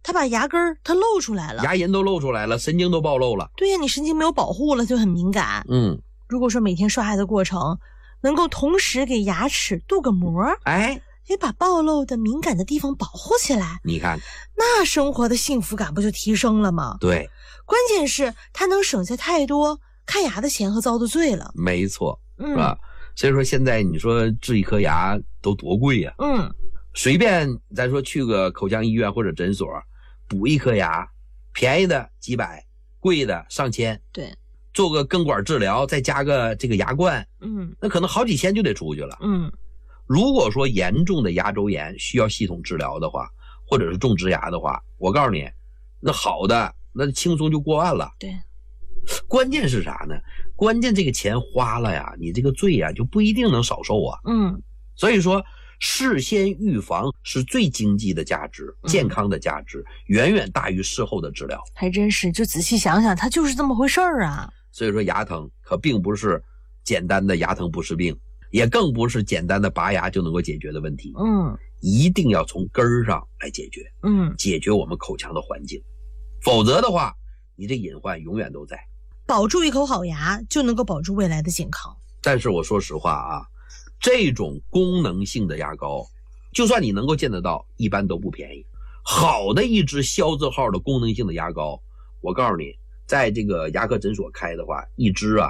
它把牙根它露出来了， 牙龈都露出来了，神经都暴露了。 对呀，你神经没有保护了，就很敏感。如果说每天刷牙的过程能够同时给牙齿镀个膜，也把暴露的敏感的地方保护起来， 你看， 那生活的幸福感不就提升了吗？ 对， 关键是它能省下太多看牙的钱和遭的罪了。 没错，是吧？所以说现在你说治一颗牙都多贵呀，随便咱说去个口腔医院或者诊所补一颗牙，便宜的几百，贵的上千。 对， 做个根管治疗，再加个这个牙冠，那可能好几千就得出去了。如果说严重的牙周炎需要系统治疗的话，或者是种植牙的话，我告诉你，那好的那轻松就过万了。 对， 关键是啥呢？关键这个钱花了呀，你这个罪呀就不一定能少受啊。所以说事先预防是最经济的价值，健康的价值远远大于事后的治疗。 还真是，就仔细想想，它就是这么回事儿啊。 所以说牙疼可并不是简单的牙疼不是病，也更不是简单的拔牙就能够解决的问题。一定要从根儿上来解决。解决我们口腔的环境，否则的话你这隐患永远都在。 保住一口好牙就能够保住未来的健康。 但是我说实话啊，这种功能性的牙膏就算你能够见得到，一般都不便宜。好的一支肖字号的功能性的牙膏，我告诉你在这个牙科诊所开的话，一支啊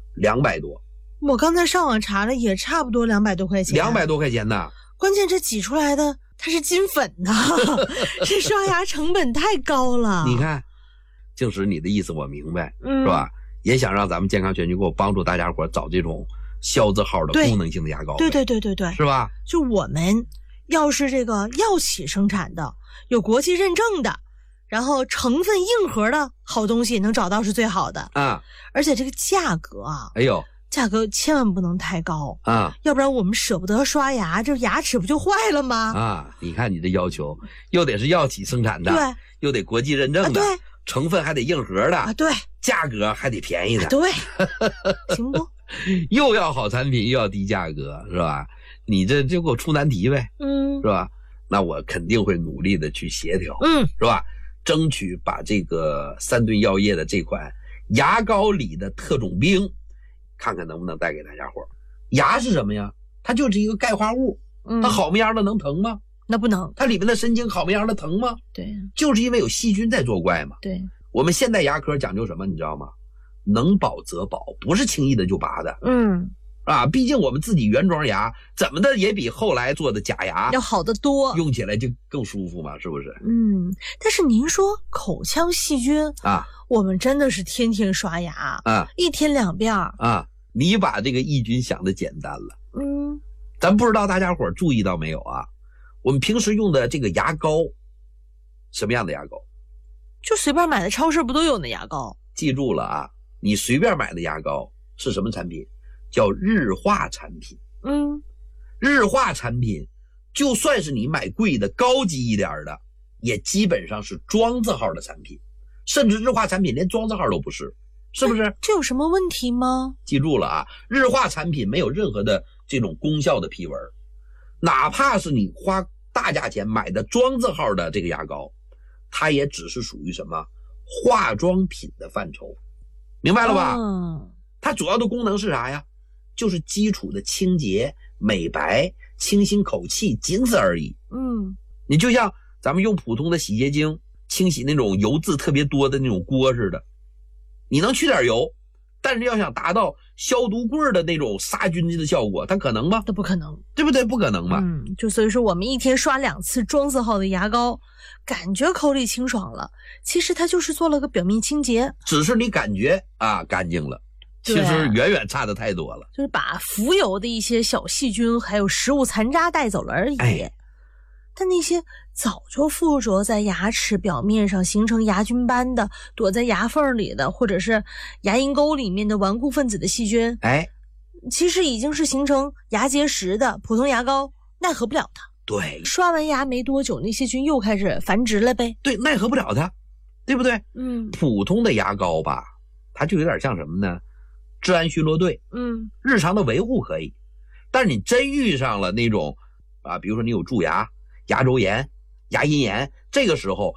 200多。 我刚才上网查了，也差不多200多块钱。 200多块钱呢。 关键这挤出来的它是金粉呐，这刷牙成本太高了。 你看，静石你的意思我明白，是吧？也想让咱们健康全局构帮助大家伙找这种肖字号的功能性的牙膏。对， 是吧？ 就我们要是这个药企生产的，有国际认证的，然后成分硬核的好东西能找到是最好的啊。 而且这个价格啊，价格千万不能太高啊， 要不然我们舍不得刷牙，这牙齿不就坏了吗？ 啊，你看你这要求，又得是药企生产的， 对， 又得国际认证的， 对， 成分还得硬核的， 对， 价格还得便宜的， 对，行不？ 又要好产品又要低价格，是吧？你这就给我出难题呗，是吧？那我肯定会努力的去协调，是吧？争取把这个3吨药业的这款牙膏里的特种兵看看能不能带给大家伙。牙是什么呀？它就是一个钙化物，它好么样的能疼吗？ 那不能。 它里面的神经好么样的疼吗？ 对， 就是因为有细菌在作怪嘛。 对， 我们现代牙科讲究什么你知道吗？能保则保，不是轻易的就拔的。毕竟我们自己原装牙怎么的也比后来做的假牙要好得多， 用起来就更舒服嘛，是不是？ 但是您说口腔细菌啊，我们真的是天天刷牙啊，1天2遍啊。你把这个抑菌想的简单了。咱不知道大家伙注意到没有啊？我们平时用的这个牙膏，什么样的牙膏？ 就随便买的超市不都有那牙膏？ 记住了啊，你随便买的牙膏是什么产品？叫日化产品。日化产品就算是你买贵的高级一点的，也基本上是庄字号的产品，甚至日化产品连庄字号都不是，是不是？ 这有什么问题吗？ 记住了啊，日化产品没有任何的这种功效的批文，哪怕是你花大价钱买的庄字号的这个牙膏，它也只是属于什么化妆品的范畴，明白了吧？它主要的功能是啥呀？就是基础的清洁、美白、清新口气，仅此而已。你就像咱们用普通的洗洁精清洗那种油渍特别多的那种锅似的，你能去点油，但是要想达到消毒棍的那种杀菌的效果，它可能吗？ 那不可能， 对不对？不可能嘛。 就所以说我们1天刷2次庄字号的牙膏，感觉口里清爽了，其实它就是做了个表面清洁，只是你感觉啊干净了，其实远远差的太多了， 就是把浮游的一些小细菌还有食物残渣带走了而已。但那些早就附着在牙齿表面上形成牙菌斑的，躲在牙缝里的，或者是牙龈沟里面的顽固分子的细菌，其实已经是形成牙结石的，普通牙膏奈何不了它。 对， 刷完牙没多久，那些菌又开始繁殖了呗。 对，奈何不了它，对不对？普通的牙膏吧，它就有点像什么呢？治安巡逻队。日常的维护可以，但是你真遇上了那种比如说你有蛀牙、牙周炎、牙龈炎，这个时候